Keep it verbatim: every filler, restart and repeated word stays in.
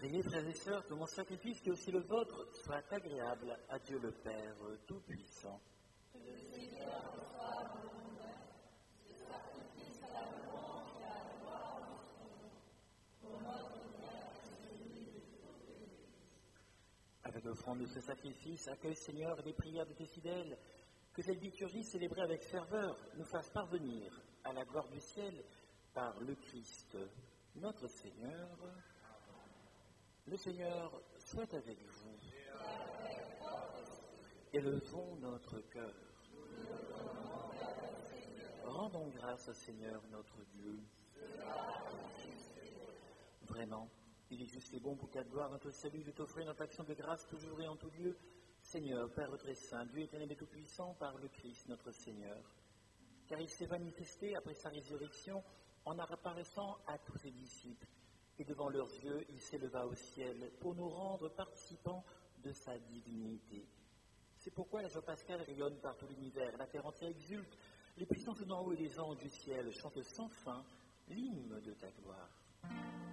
Priez, frères et sœurs, que mon sacrifice, qui est aussi le vôtre, soit agréable à Dieu le Père Tout-Puissant. Que le Seigneur reçoive de nos mains ce sacrifice à la louange et à la gloire de son nom, pour notre bien et celui de tout l'Église. Avec l'offrande de ce sacrifice, accueille, Seigneur, les prières de tes fidèles, que cette liturgie célébrée avec ferveur nous fasse parvenir à la gloire du ciel par le Christ, notre Seigneur. Le Seigneur soit avec vous. Élevons notre cœur. Rendons grâce au Seigneur notre Dieu. Vraiment, il est juste et bon pour ta gloire, notre salut, de t'offrir notre action de grâce toujours et en tout lieu. Seigneur, Père très saint, Dieu éternel et tout-puissant, par le Christ notre Seigneur. Car il s'est manifesté après sa résurrection en apparaissant à tous ses disciples. Et devant leurs yeux, il s'éleva au ciel pour nous rendre participants de sa divinité. C'est pourquoi la joie pascale rayonne par tout l'univers, la terre entière exulte, les puissances d'en haut et les anges du ciel chantent sans fin l'hymne de ta gloire.